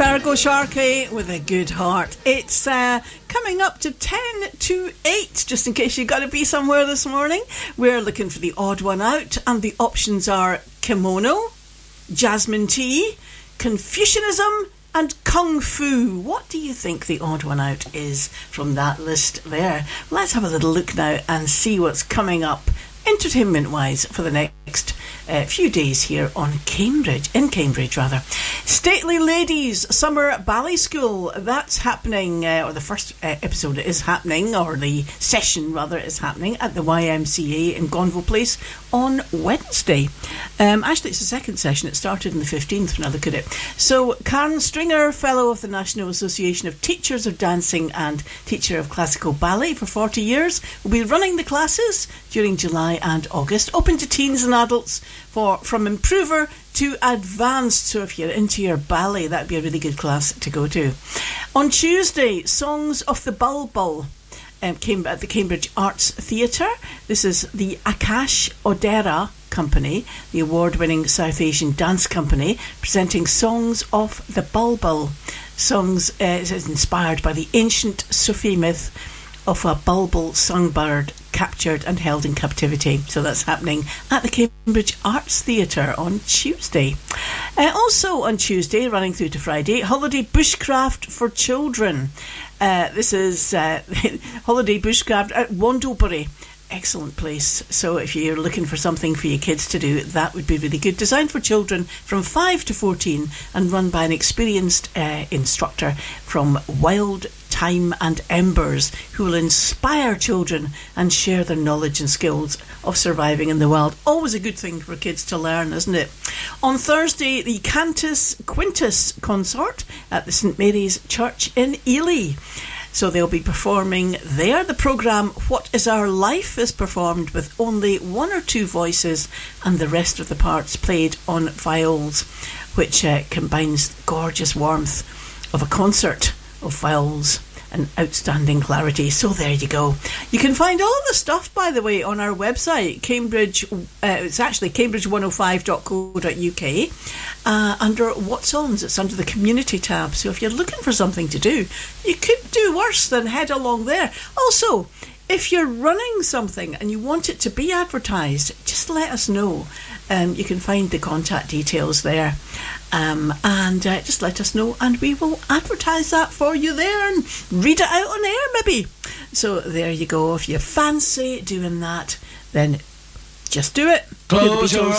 Fergal Sharkey with a good heart. It's coming up to 10 to 8, just in case you've got to be somewhere this morning. We're looking for the odd one out, and the options are kimono, jasmine tea, Confucianism, and kung fu. What do you think the odd one out is from that list there? Let's have a little look now and see what's coming up entertainment-wise for the next few days here in Cambridge. Stately Ladies Summer Ballet School, that's happening, or the first episode is happening, or the session rather is happening at the YMCA in Gonville Place on Wednesday. Actually, it's the second session. It started on the 15th when I look at it. So Karen Stringer, Fellow of the National Association of Teachers of Dancing and Teacher of Classical Ballet for 40 years, will be running the classes during July and August, open to teens and adults from improver to advanced. So if you're into your ballet, that'd be a really good class to go to. On Tuesday, Songs of the Bulbul came at the Cambridge Arts Theatre. This is the Akash Odera Company, the award-winning South Asian dance company, presenting Songs of the Bulbul. Songs is inspired by the ancient Sufi myth of a bulbul songbird captured and held in captivity. So that's happening at the Cambridge Arts Theatre on Tuesday. Also on Tuesday, running through to Friday, Holiday Bushcraft for Children. This is Holiday Bushcraft at Wandlebury. Excellent place. So if you're looking for something for your kids to do, that would be really good. Designed for children from 5 to 14 and run by an experienced instructor from Wild Time and Embers, who will inspire children and share their knowledge and skills of surviving in the wild. Always a good thing for kids to learn, isn't it? On Thursday, the Cantus Quintus Consort at the St Mary's Church in Ely. So they'll be performing there. The programme What Is Our Life is performed with only one or two voices and the rest of the parts played on viols, which combines the gorgeous warmth of a concert of viols and outstanding clarity. So there you go. You can find all the stuff, by the way, on our website, Cambridge. It's actually cambridge105.co.uk. Under What's Ons, it's under the community tab. So if you're looking for something to do, you could do worse than head along there. Also, if you're running something and you want it to be advertised, just let us know. You can find the contact details there. And just let us know and we will advertise that for you there and read it out on air maybe. So there you go. If you fancy doing that, then just do it. Close your